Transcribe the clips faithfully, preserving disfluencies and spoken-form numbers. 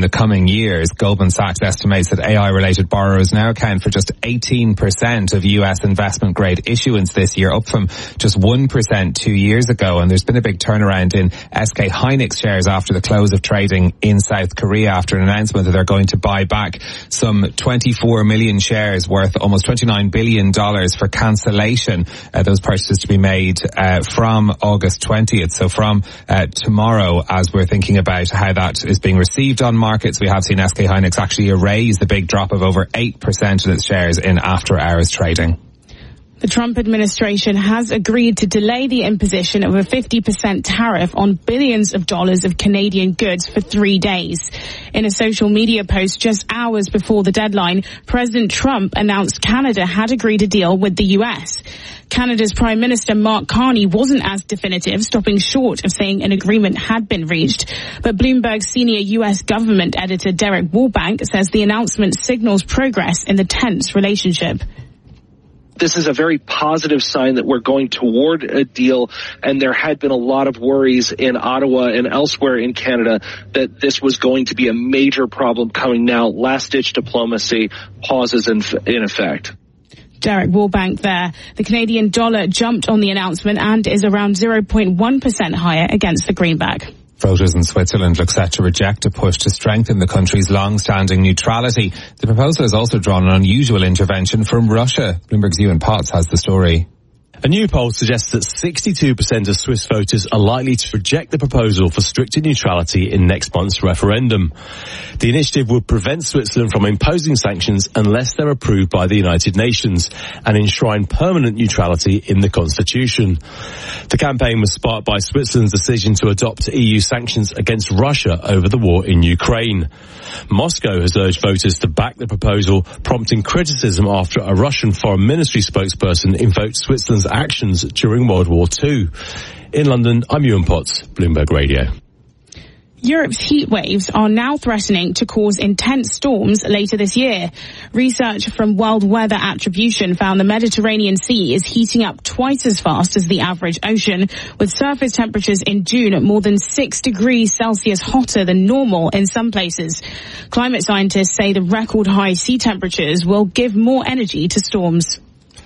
the coming years. Goldman Sachs estimates that A I-related borrowers now account for just eighteen percent of U S investment-grade issuance this year, up from just one percent two years ago. And there's been a big turnaround in S K Hynix shares after the close of trading in South Korea after an announcement that they're going to buy back some twenty-four million shares worth almost twenty-nine billion dollars for cancellation. Uh, those purchases to be made uh, from August twentieth. So from uh, tomorrow, as we're thinking about how that is being received on markets, we have seen S K Hynix actually erase the big drop of over eight percent in its shares in after-hours trading. The Trump administration has agreed to delay the imposition of a fifty percent tariff on billions of dollars of Canadian goods for three days. In a social media post just hours before the deadline, President Trump announced Canada had agreed a deal with the U S. Canada's Prime Minister Mark Carney wasn't as definitive, stopping short of saying an agreement had been reached. But Bloomberg senior U S government editor Derek Warbank says the announcement signals progress in the tense relationship. This is a very positive sign that we're going toward a deal, and there had been a lot of worries in Ottawa and elsewhere in Canada that this was going to be a major problem coming now. Last-ditch diplomacy pauses in, in effect. Derek Warbank there. The Canadian dollar jumped on the announcement and is around zero point one percent higher against the greenback. Voters in Switzerland look set to reject a push to strengthen the country's long-standing neutrality. The proposal has also drawn an unusual intervention from Russia. Bloomberg's Ewan Potts has the story. A new poll suggests that sixty-two percent of Swiss voters are likely to reject the proposal for stricter neutrality in next month's referendum. The initiative would prevent Switzerland from imposing sanctions unless they're approved by the United Nations and enshrine permanent neutrality in the constitution. The campaign was sparked by Switzerland's decision to adopt E U sanctions against Russia over the war in Ukraine. Moscow has urged voters to back the proposal, prompting criticism after a Russian foreign ministry spokesperson invoked Switzerland's actions during World War Two. In London, I'm Ewan Potts, Bloomberg Radio. Europe's heat waves are now threatening to cause intense storms later this year. Research from World Weather Attribution found the Mediterranean Sea is heating up twice as fast as the average ocean, with surface temperatures in June at more than six degrees Celsius hotter than normal in some places. Climate scientists say the record high sea temperatures will give more energy to storms.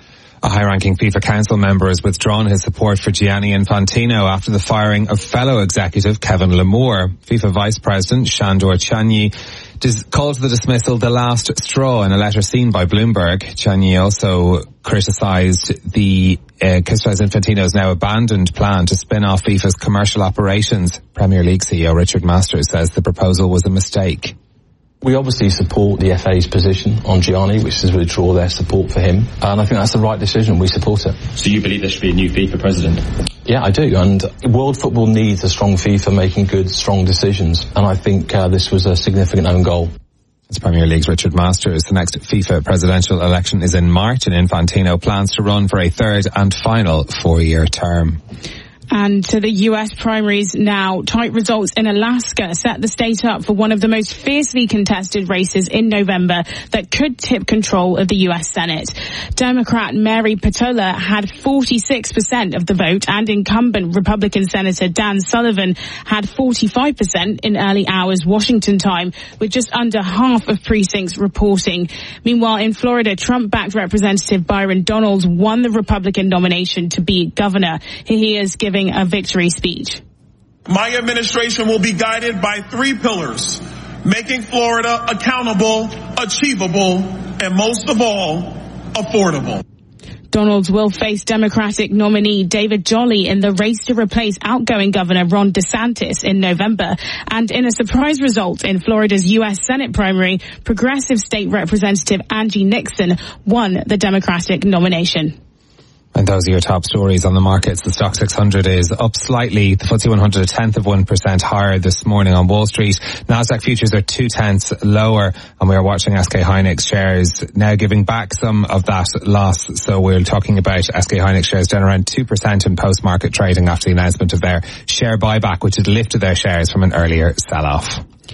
A high-ranking FIFA Council member has withdrawn his support for Gianni Infantino after the firing of fellow executive Kevin Lamour. FIFA Vice President Sandor Ciagni called the dismissal the last straw in a letter seen by Bloomberg. Ciagni also criticised the uh, criticised Infantino's now abandoned plan to spin off FIFA's commercial operations. Premier League C E O Richard Masters says the proposal was a mistake. We obviously support the F A's position on Gianni, which is to withdraw their support for him. And I think that's the right decision. We support it. So you believe there should be a new FIFA president? Yeah, I do. And world football needs a strong FIFA making good, strong decisions. And I think uh, this was a significant own goal. It's Premier League's Richard Masters. The next FIFA presidential election is in March, and Infantino plans to run for a third and final four-year term. And to the U S primaries now. Tight results in Alaska set the state up for one of the most fiercely contested races in November that could tip control of the U S Senate. Democrat Mary Petola had forty-six percent of the vote, and incumbent Republican Senator Dan Sullivan had forty-five percent in early hours Washington time, with just under half of precincts reporting. Meanwhile, in Florida, Trump-backed Representative Byron Donalds won the Republican nomination to be governor. Here he is giving a victory speech. My administration will be guided by three pillars: making Florida accountable, achievable, and most of all, affordable. Donalds will face Democratic nominee David Jolly in the race to replace outgoing Governor Ron DeSantis in November. And in a surprise result in Florida's U S Senate primary, progressive state representative Angie Nixon won the Democratic nomination. And those are your top stories on the markets. The Stock six hundred is up slightly. The F T S E one hundred a tenth of one percent higher this morning on Wall Street. Nasdaq futures are two tenths lower, and we are watching S K Hynix shares now giving back some of that loss. So we're talking about S K Hynix shares down around two percent in post-market trading after the announcement of their share buyback, which had lifted their shares from an earlier sell-off.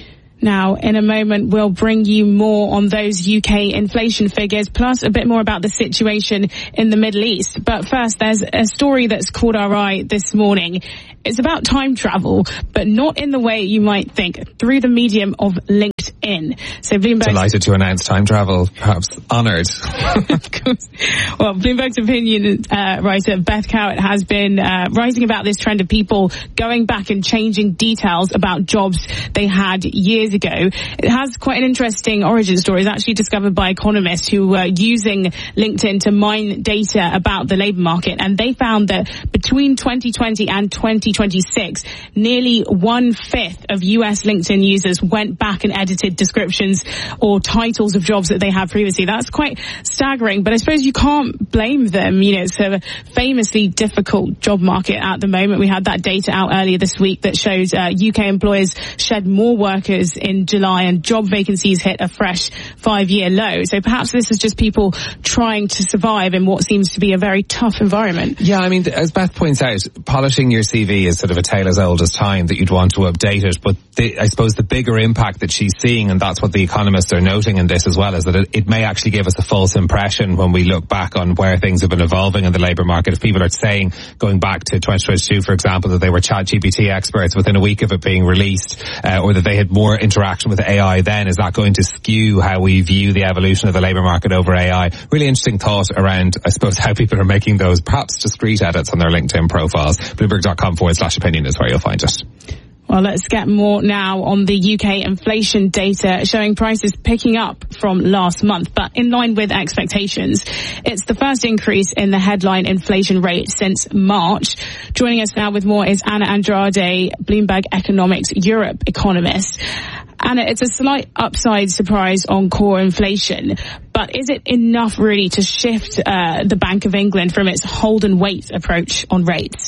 Now, in a moment, we'll bring you more on those U K inflation figures, plus a bit more about the situation in the Middle East. But first, there's a story that's caught our eye this morning. It's about time travel, but not in the way you might think, through the medium of LinkedIn. So Bloomberg... Delighted to announce time travel, perhaps honoured. Well, Bloomberg's opinion uh, writer Beth Cowett has been uh, writing about this trend of people going back and changing details about jobs they had years ago. It has quite an interesting origin story. It's actually discovered by economists who were using LinkedIn to mine data about the labour market, and they found that between twenty twenty and twenty twenty-six, nearly one-fifth of U S LinkedIn users went back and edited descriptions or titles of jobs that they had previously. That's quite staggering, but I suppose you can't blame them. You know, it's a famously difficult job market at the moment. We had that data out earlier this week that shows uh, U K employers shed more workers in July, and job vacancies hit a fresh five-year low. So perhaps this is just people trying to survive in what seems to be a very tough environment. Yeah, I mean, as Beth points out, polishing your C V is sort of a tale as old as time, that you'd want to update it. But the, I suppose the bigger impact that she's seeing, and that's what the economists are noting in this as well, is that it, it may actually give us a false impression when we look back on where things have been evolving in the labour market. If people are saying, going back to twenty twenty-two, for example, that they were ChatGPT experts within a week of it being released, uh, or that they had more interaction with A I then, is that going to skew how we view the evolution of the labour market over A I? Really interesting thought around, I suppose, how people are making those perhaps discreet edits on their LinkedIn profiles. Bloomberg.com forward slash opinion is where you'll find it. Well, let's get more now on the U K inflation data showing prices picking up from last month, but in line with expectations. It's the first increase in the headline inflation rate since March. Joining us now with more is Anna Andrade, Bloomberg Economics Europe economist. Anna, it's a slight upside surprise on core inflation, but is it enough really to shift uh, the Bank of England from its hold and wait approach on rates?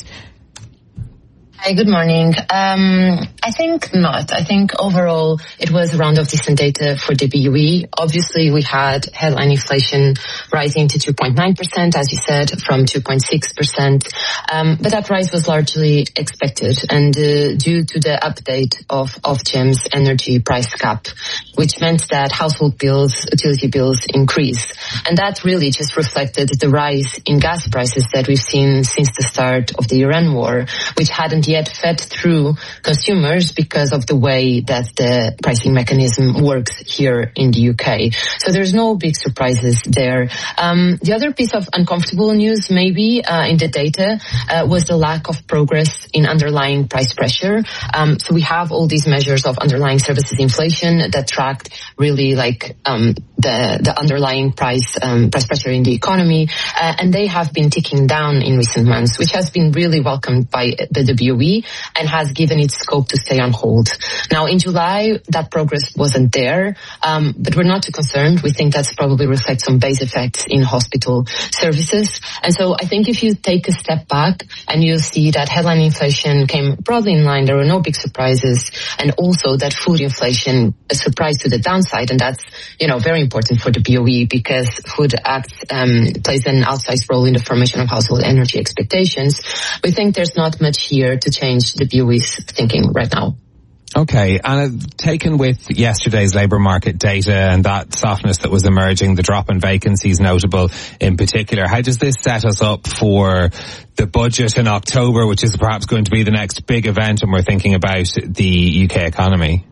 Hi, good morning. Um, I think not. I think overall it was a round of decent data for the B U E. Obviously, we had headline inflation rising to two point nine percent, as you said, from two point six percent. Um, but that rise was largely expected and uh, due to the update of Ofgem's energy price cap, which meant that household bills, utility bills increased. And that really just reflected the rise in gas prices that we've seen since the start of the Iran war, which hadn't yet fed through consumers because of the way that the pricing mechanism works here in the U K. So there's no big surprises there. Um, the other piece of uncomfortable news maybe uh, in the data uh, was the lack of progress in underlying price pressure. Um, so we have all these measures of underlying services inflation that tracked really like um, the, the underlying price um, price pressure in the economy, uh, and they have been ticking down in recent months, which has been really welcomed by the, the B O E and has given it scope to stay on hold. Now, in July, that progress wasn't there, um, but we're not too concerned. We think that's probably reflects some base effects in hospital services. And so I think if you take a step back and you see that headline inflation came broadly in line, there were no big surprises, and also that food inflation a surprise to the downside, and that's, you know, very important for the B O E because food acts um, plays an outsized role in the formation of household energy expectations. We think there's not much here to change the B O E's thinking right now. Okay, and uh, taken with yesterday's labour market data and that softness that was emerging, the drop in vacancies notable in particular, how does this set us up for the budget in October, which is perhaps going to be the next big event, and we're thinking about the U K economy?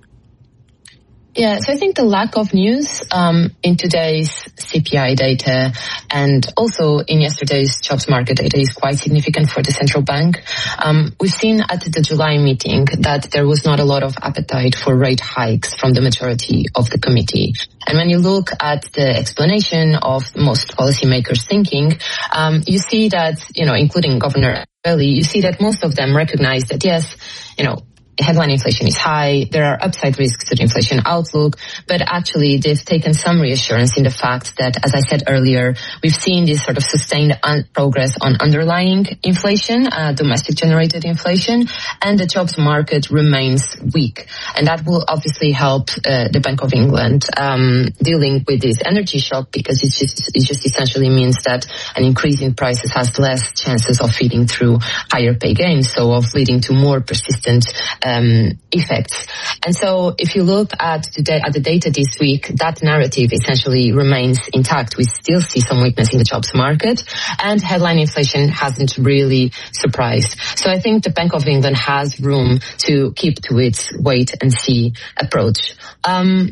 Yeah, so I think the lack of news um, in today's C P I data and also in yesterday's jobs market data is quite significant for the central bank. Um, we've seen at the July meeting that there was not a lot of appetite for rate hikes from the majority of the committee. And when you look at the explanation of most policymakers' thinking, um, you see that, you know, including Governor Belly, you see that most of them recognize that, yes, you know, headline inflation is high, there are upside risks to the inflation outlook, but actually they've taken some reassurance in the fact that, as I said earlier, we've seen this sort of sustained un- progress on underlying inflation, uh, domestic generated inflation, and the jobs market remains weak. And that will obviously help uh, the Bank of England um, dealing with this energy shock, because it just, it just essentially means that an increase in prices has less chances of feeding through higher pay gains, so of leading to more persistent um, effects. And so if you look at the, da- at the data this week, that narrative essentially remains intact. We still see some weakness in the jobs market, and headline inflation hasn't really surprised. So I think the Bank of England has room to keep to its wait and see approach. Um,